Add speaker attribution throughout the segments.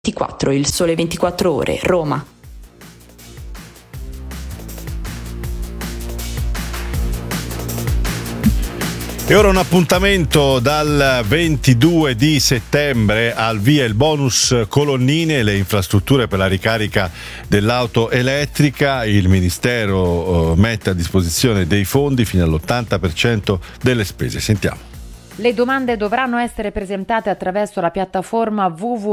Speaker 1: 24, Il Sole 24 Ore, Roma.
Speaker 2: E ora un appuntamento dal 22 di settembre, al via il bonus colonnine e le infrastrutture per la ricarica dell'auto elettrica. Il Ministero mette a disposizione dei fondi fino all'80% delle spese. Sentiamo.
Speaker 3: Le domande dovranno essere presentate attraverso la piattaforma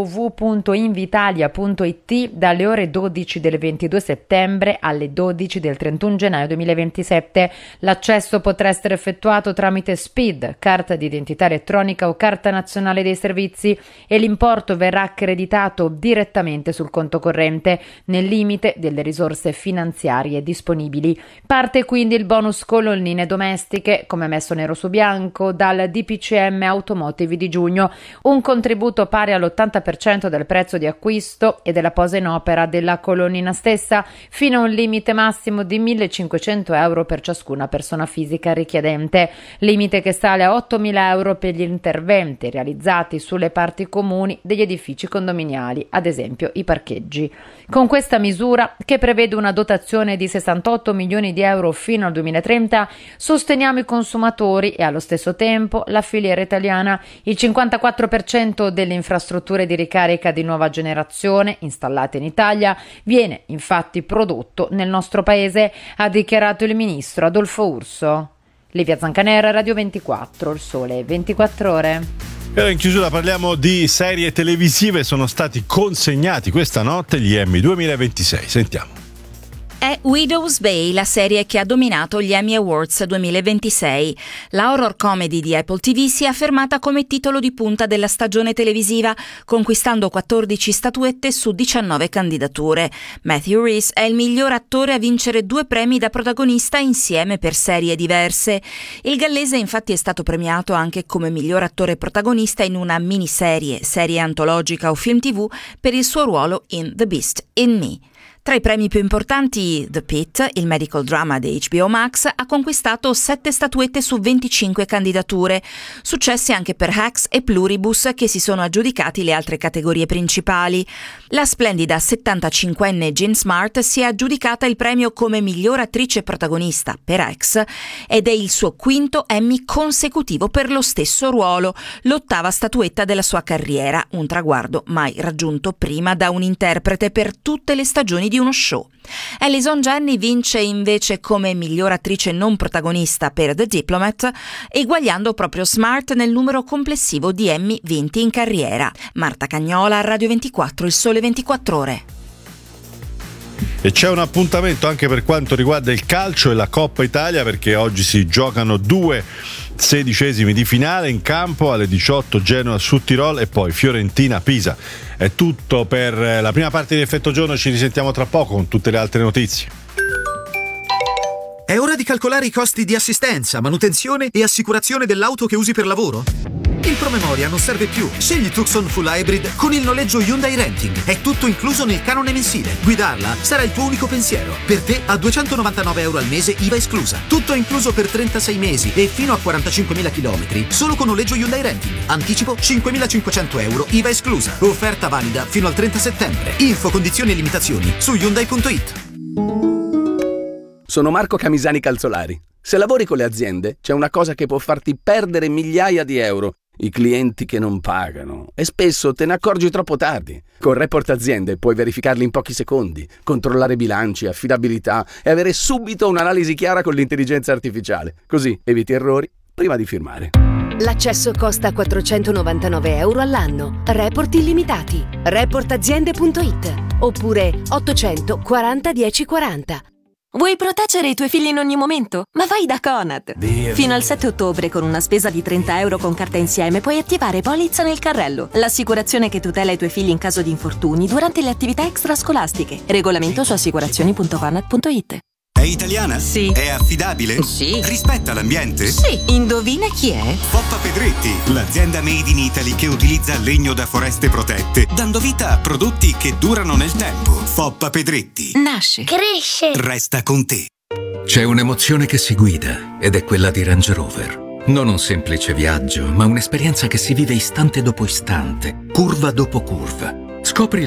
Speaker 3: www.invitalia.it dalle ore 12 del 22 settembre alle 12 del 31 gennaio 2027. L'accesso potrà essere effettuato tramite SPID, carta di identità elettronica o carta nazionale dei servizi, e l'importo verrà accreditato direttamente sul conto corrente nel limite delle risorse finanziarie disponibili. Parte quindi il bonus colonnine domestiche, come messo nero su bianco dal DPCM Automotive di giugno, un contributo pari all'80% del prezzo di acquisto e della posa in opera della colonnina stessa, fino a un limite massimo di 1.500 euro per ciascuna persona fisica richiedente, limite che sale a 8.000 euro per gli interventi realizzati sulle parti comuni degli edifici condominiali, ad esempio i parcheggi. Con questa misura, che prevede una dotazione di 68 milioni di euro fino al 2030, sosteniamo i consumatori e allo stesso tempo la filiera italiana. Il 54% delle infrastrutture di ricarica di nuova generazione installate in Italia viene infatti prodotto nel nostro paese, ha dichiarato il ministro Adolfo Urso. Livia Zancanera, Radio 24, Il Sole 24 Ore.
Speaker 2: E in chiusura parliamo di serie televisive. Sono stati consegnati questa notte gli Emmy 2026. Sentiamo.
Speaker 4: È Widow's Bay la serie che ha dominato gli Emmy Awards 2026. La horror comedy di Apple TV si è affermata come titolo di punta della stagione televisiva, conquistando 14 statuette su 19 candidature. Matthew Rhys è il miglior attore a vincere 2 premi da protagonista insieme per serie diverse. Il gallese infatti è stato premiato anche come miglior attore protagonista in una miniserie, serie antologica o film TV per il suo ruolo in The Beast in Me. Tra i premi più importanti, The Pitt, il medical drama di HBO Max, ha conquistato 7 statuette su 25 candidature. Successi anche per Hacks e Pluribus, che si sono aggiudicati le altre categorie principali. La splendida 75enne Jean Smart si è aggiudicata il premio come miglior attrice protagonista per Hacks ed è il suo 5º Emmy consecutivo per lo stesso ruolo, l'8ª statuetta della sua carriera, un traguardo mai raggiunto prima da un interprete per tutte le stagioni di uno show. Allison Janney vince invece come miglior attrice non protagonista per The Diplomat, eguagliando proprio Smart nel numero complessivo di Emmy vinti in carriera. Marta Cagnola, Radio 24, Il Sole 24 Ore.
Speaker 2: E c'è un appuntamento anche per quanto riguarda il calcio e la Coppa Italia, perché oggi si giocano 2 sedicesimi di finale in campo alle 18 Genoa su Tirol e poi Fiorentina-Pisa. È tutto per la prima parte di Effetto Giorno, ci risentiamo tra poco con tutte le altre notizie.
Speaker 5: È ora di calcolare i costi di assistenza, manutenzione e assicurazione dell'auto che usi per lavoro? Il promemoria non serve più. Scegli Tucson Full Hybrid con il noleggio Hyundai Renting. È tutto incluso nel canone mensile. Guidarla sarà il tuo unico pensiero. Per te a 299 euro al mese, IVA esclusa. Tutto incluso per 36 mesi e fino a 45.000 chilometri. Solo con noleggio Hyundai Renting. Anticipo 5.500 euro, IVA esclusa. Offerta valida fino al 30 settembre. Info, condizioni e limitazioni su Hyundai.it.
Speaker 6: Sono Marco Camisani Calzolari. Se lavori con le aziende, c'è una cosa che può farti perdere migliaia di euro: i clienti che non pagano. E spesso te ne accorgi troppo tardi. Con Report Aziende puoi verificarli in pochi secondi, controllare bilanci, affidabilità e avere subito un'analisi chiara con l'intelligenza artificiale. Così eviti errori prima di firmare.
Speaker 7: L'accesso costa 499 euro all'anno. Report illimitati. Reportaziende.it oppure 840 1040.
Speaker 8: Vuoi proteggere i tuoi figli in ogni momento? Ma vai da Conad! Fino al 7 ottobre, con una spesa di 30 euro con carta insieme, puoi attivare Polizza nel carrello, l'assicurazione che tutela i tuoi figli in caso di infortuni durante le attività extrascolastiche. Regolamento su assicurazioni.conad.it.
Speaker 9: È italiana?
Speaker 8: Sì.
Speaker 9: È affidabile?
Speaker 8: Sì.
Speaker 9: Rispetta l'ambiente?
Speaker 8: Sì. Indovina chi è?
Speaker 9: Foppa Pedretti, l'azienda made in Italy che utilizza legno da foreste protette, dando vita a prodotti che durano nel tempo. Foppa Pedretti.
Speaker 8: Nasce.
Speaker 10: Cresce.
Speaker 9: Resta con te.
Speaker 11: C'è un'emozione che si guida ed è quella di Range Rover. Non un semplice viaggio, ma un'esperienza che si vive istante dopo istante, curva dopo curva. Scopri